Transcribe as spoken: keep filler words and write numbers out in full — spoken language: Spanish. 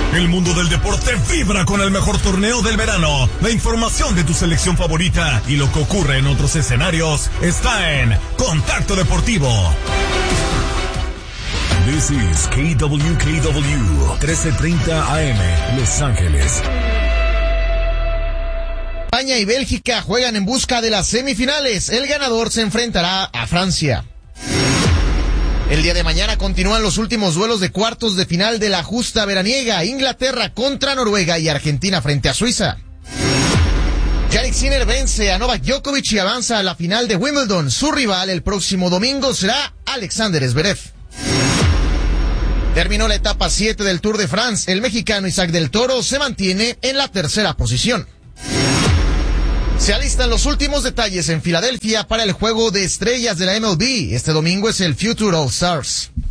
El mundo del deporte vibra con el mejor torneo del verano. La información de tu selección favorita y lo que ocurre en otros escenarios está en Contacto Deportivo. This is K W K W trece treinta A M, Los Ángeles. España y Bélgica juegan en busca de las semifinales. El ganador se enfrentará a Francia. El día de mañana continúan los últimos duelos de cuartos de final de la justa veraniega. Inglaterra contra Noruega y Argentina frente a Suiza. Jannik Sinner vence a Novak Djokovic y avanza a la final de Wimbledon. Su rival el próximo domingo será Alexander Zverev. Terminó la etapa siete del Tour de France. El mexicano Isaac del Toro se mantiene en la tercera posición. Se alistan los últimos detalles en Filadelfia para el juego de estrellas de la M L B. Este domingo es el Future All Stars.